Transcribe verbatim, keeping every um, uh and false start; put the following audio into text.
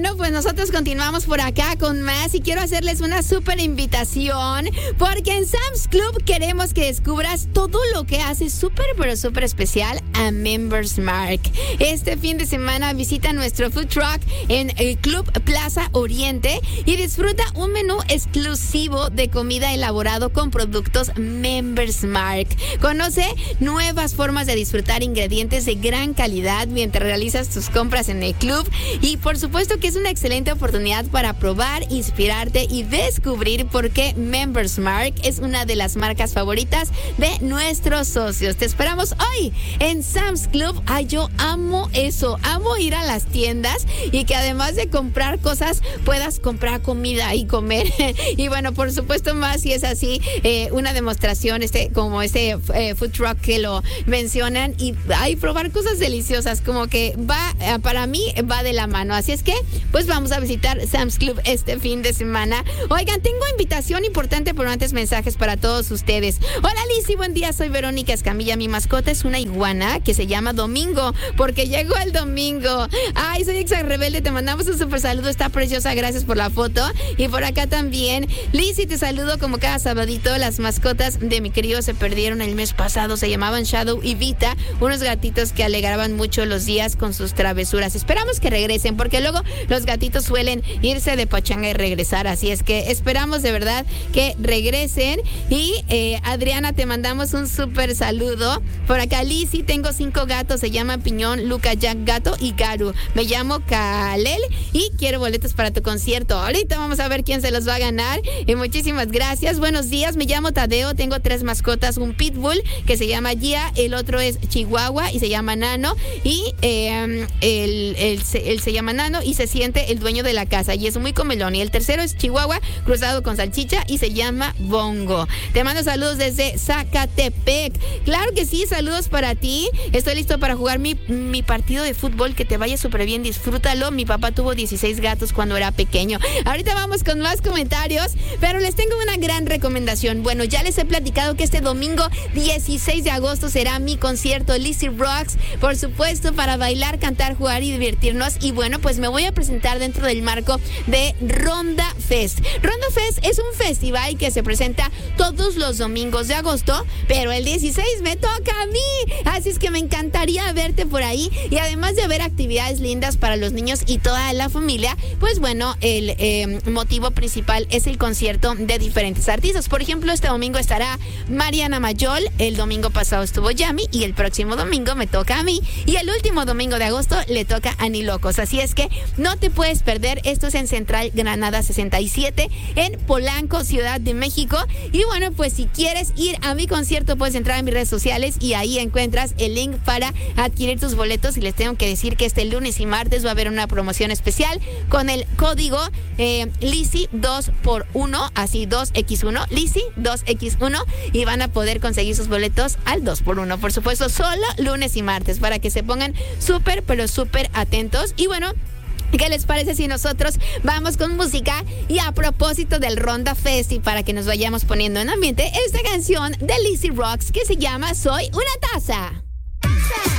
bueno, pues nosotros continuamos por acá con más y quiero hacerles una súper invitación porque en Sam's Club queremos que descubras todo lo que hace súper, pero súper especial a Members Mark. Este fin de semana visita nuestro food truck en el Club Plaza Oriente y disfruta un menú exclusivo de comida elaborado con productos Members Mark. Conoce nuevas formas de disfrutar ingredientes de gran calidad mientras realizas tus compras en el club y por supuesto que es una excelente oportunidad para probar, inspirarte y descubrir por qué Members Mark es una de las marcas favoritas de nuestros socios. Te esperamos hoy en Sam's Club. Ay, yo amo eso, amo ir a las tiendas y que además de comprar cosas puedas comprar comida y comer y bueno, por supuesto más si es así, eh, una demostración este como este eh, food truck que lo mencionan y ay, probar cosas deliciosas como que va, eh, para mí va de la mano, así es que pues vamos a visitar Sam's Club este fin de semana. Oigan, tengo invitación importante, pero antes mensajes para todos ustedes. Hola Lizzy, buen día, soy Verónica Escamilla, mi mascota es una iguana que se llama Domingo, porque llegó el domingo. Ay, soy Exa Rebelde, te mandamos un super saludo, está preciosa, gracias por la foto. Y por acá también, Lizzy, te saludo como cada sabadito, las mascotas de mi querido se perdieron el mes pasado, se llamaban Shadow y Vita, unos gatitos que alegraban mucho los días con sus travesuras. Esperamos que regresen, porque luego los gatitos suelen irse de pachanga y regresar, así es que esperamos de verdad que regresen. Y eh, Adriana, te mandamos un súper saludo. Por acá, Lizzy, tengo cinco gatos, se llaman Piñón, Luca, Jack, Gato y Garu. Me llamo Kalel y quiero boletos para tu concierto. Ahorita vamos a ver quién se los va a ganar. Y muchísimas gracias. Buenos días, me llamo Tadeo, tengo tres mascotas, un pitbull que se llama Gia, el otro es Chihuahua y se llama Nano y eh, él, él, se, él se llama Nano y se siente el dueño de la casa y es muy comelón. Y el tercero es Chihuahua cruzado con salchicha y se llama Bongo. Te mando saludos desde Zacatepec. Claro que sí, saludos para ti. Estoy listo para jugar mi, mi partido de fútbol. Que te vaya súper bien, disfrútalo. Mi papá tuvo dieciséis gatos cuando era pequeño. Ahorita vamos con más comentarios, pero les tengo una gran recomendación. Bueno, ya les he platicado que este domingo dieciséis de agosto será mi concierto Lizzy Rocks, por supuesto, para bailar, cantar, jugar y divertirnos. Y bueno, pues me voy a presentar dentro del marco de Ronda Fest. Ronda Fest es un festival que se presenta todos los domingos de agosto, pero el dieciséis me toca a mí, así es que me encantaría verte por ahí. Y además de haber actividades lindas para los niños y toda la familia, pues bueno, el eh, motivo principal es el concierto de diferentes artistas. Por ejemplo, este domingo estará Mariana Mayol, el domingo pasado estuvo Yami y el próximo domingo me toca a mí y el último domingo de agosto le toca a Ni Locos. Así es que no te puedes perder. Esto es en Central Granada sesenta y siete en Polanco, Ciudad de México. Y bueno, pues si quieres ir a mi concierto puedes entrar a mis redes sociales y ahí encuentras el link para adquirir tus boletos. Y les tengo que decir que este lunes y martes va a haber una promoción especial con el código eh, Lizzy dos por uno, así dos por uno, Lizzy dos por uno, y van a poder conseguir sus boletos al dos por uno, por supuesto, solo lunes y martes, para que se pongan súper, pero súper atentos. Y bueno, ¿qué les parece si nosotros vamos con música? Y a propósito del Ronda Fest y para que nos vayamos poniendo en ambiente, esta canción de Lizzy Rocks que se llama Soy una taza.